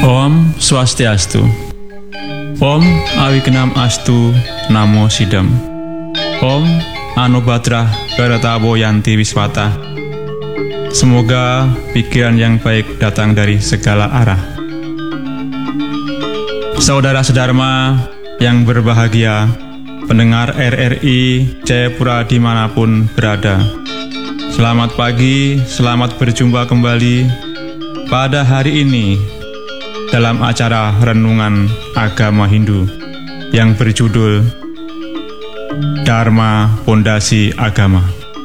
Om Swastiastu. Om Awikenam Astu Namo Sidam. Om Anubadrah Karatabo Yanti Wiswata. Semoga pikiran yang baik datang dari segala arah. Saudara sedharma yang berbahagia, pendengar RRI Jayapura dimanapun berada, selamat pagi, selamat berjumpa kembali pada hari ini dalam acara Renungan Agama Hindu yang berjudul Dharma Pondasi Agama.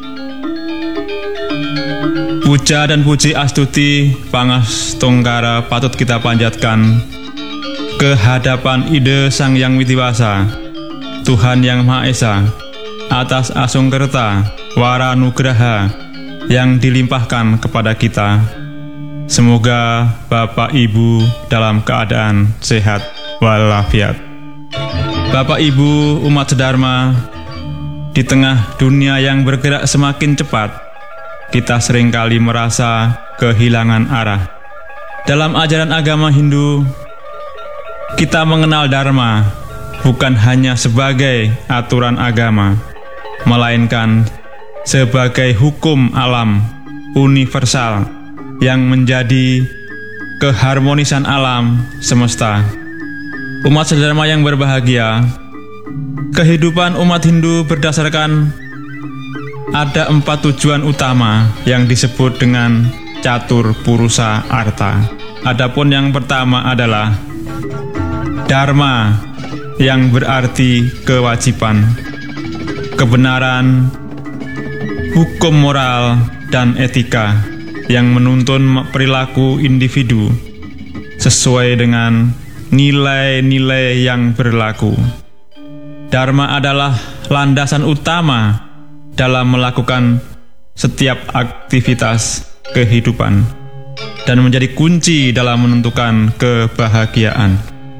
Puja dan puji astuti pangastungkara patut kita panjatkan ke hadapan Ide Sang Yang Widiwasa, Tuhan Yang Maha Esa, atas asungkerta waranugraha yang dilimpahkan kepada kita. Semoga Bapak Ibu dalam keadaan sehat walafiat. Bapak Ibu umat sedharma, di tengah dunia yang bergerak semakin cepat, kita seringkali merasa kehilangan arah. Dalam ajaran agama Hindu, kita mengenal Dharma bukan hanya sebagai aturan agama, melainkan sebagai hukum alam universal yang menjadi keharmonisan alam semesta. Umat sedharma yang berbahagia, kehidupan umat Hindu berdasarkan ada 4 tujuan utama yang disebut dengan catur purusa arta. Adapun yang pertama adalah Dharma, yang berarti kewajiban, kebenaran, hukum moral, dan etika yang menuntun perilaku individu sesuai dengan nilai-nilai yang berlaku. Dharma adalah landasan utama dalam melakukan setiap aktivitas kehidupan dan menjadi kunci dalam menentukan kebahagiaan.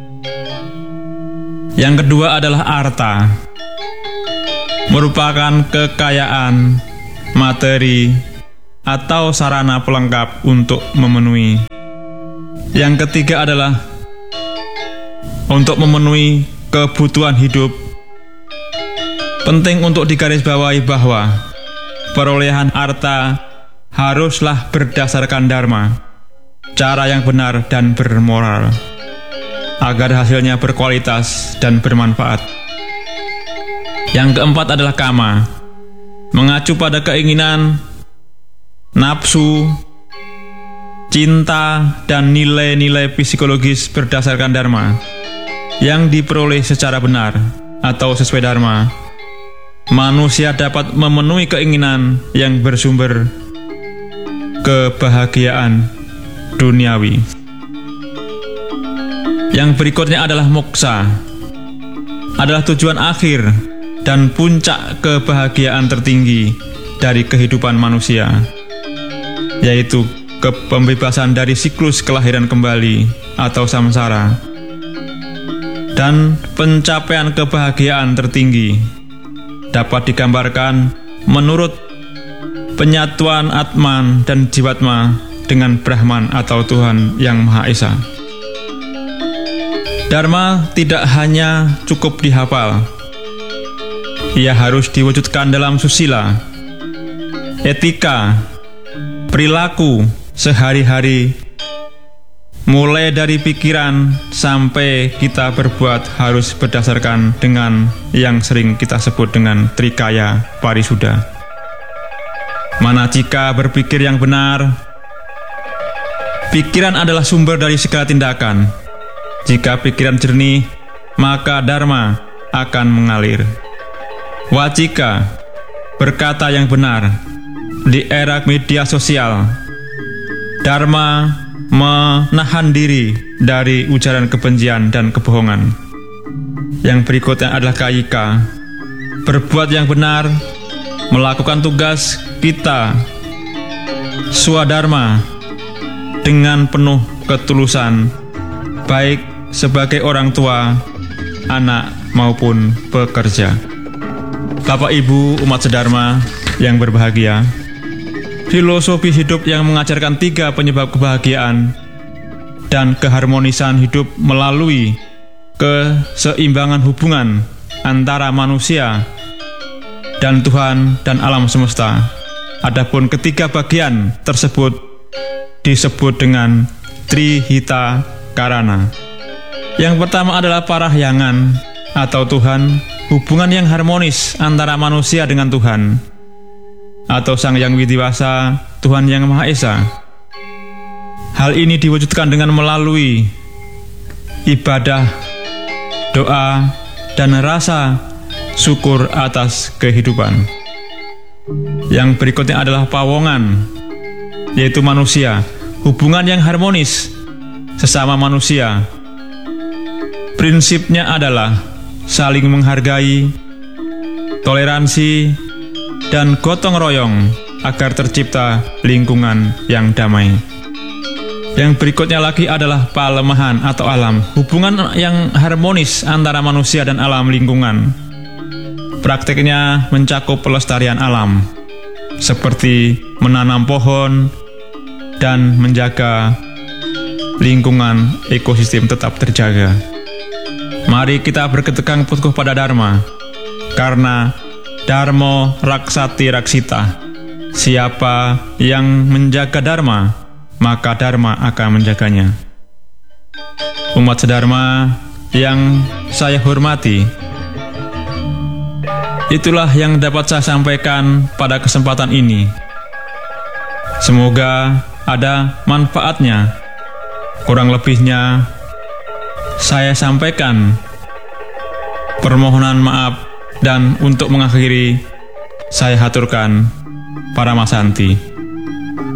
Yang kedua adalah arta, merupakan kekayaan materi atau sarana pelengkap untuk memenuhi. Yang ketiga adalah untuk memenuhi kebutuhan hidup. Penting untuk digarisbawahi bahwa perolehan harta haruslah berdasarkan dharma, cara yang benar dan bermoral, agar hasilnya berkualitas dan bermanfaat. Yang keempat adalah kama, mengacu pada keinginan, nafsu, cinta, dan nilai-nilai psikologis berdasarkan dharma yang diperoleh secara benar atau sesuai dharma. Manusia dapat memenuhi keinginan yang bersumber kebahagiaan duniawi. Yang berikutnya adalah moksa, adalah tujuan akhir dan puncak kebahagiaan tertinggi dari kehidupan manusia, yaitu pembebasan dari siklus kelahiran kembali atau samsara, dan pencapaian kebahagiaan tertinggi dapat digambarkan menurut penyatuan Atman dan Jiwatma dengan Brahman atau Tuhan Yang Maha Esa. Dharma tidak hanya cukup dihafal, ia harus diwujudkan dalam susila, etika, perilaku sehari-hari, mulai dari pikiran sampai kita berbuat harus berdasarkan dengan yang sering kita sebut dengan Trikaya Parisuddha. Manacika berpikir yang benar. Pikiran adalah sumber dari segala tindakan. Jika pikiran jernih, maka dharma akan mengalir. Wacika, berkata yang benar. Di era media sosial, dharma menahan diri dari ujaran kebencian dan kebohongan. Yang berikutnya adalah kayika, berbuat yang benar, melakukan tugas kita swadharma dengan penuh ketulusan, baik sebagai orang tua, anak maupun pekerja. Bapak Ibu umat sedharma yang berbahagia, filosofi hidup yang mengajarkan 3 penyebab kebahagiaan dan keharmonisan hidup melalui keseimbangan hubungan antara manusia dan Tuhan dan alam semesta. Adapun ketiga bagian tersebut disebut dengan Trihita Karana. Yang pertama adalah parahyangan atau Tuhan, hubungan yang harmonis antara manusia dengan Tuhan, atau Sang Yang Widiwasa, Tuhan Yang Maha Esa. Hal ini diwujudkan dengan melalui ibadah, doa, dan rasa syukur atas kehidupan. Yang berikutnya adalah pawongan, yaitu manusia, hubungan yang harmonis sesama manusia. Prinsipnya adalah saling menghargai, toleransi, dan gotong royong agar tercipta lingkungan yang damai. Yang berikutnya lagi adalah palemahan atau alam, hubungan yang harmonis antara manusia dan alam lingkungan. Praktiknya mencakup pelestarian alam, seperti menanam pohon dan menjaga lingkungan ekosistem tetap terjaga. Mari kita berketegang teguh pada Dharma, karena Dharma Raksati Raksita. Siapa yang menjaga Dharma, maka Dharma akan menjaganya. Umat sedharma yang saya hormati, itulah yang dapat saya sampaikan pada kesempatan ini. Semoga ada manfaatnya. Kurang lebihnya saya sampaikan permohonan maaf, dan untuk mengakhiri saya haturkan Paramasanti.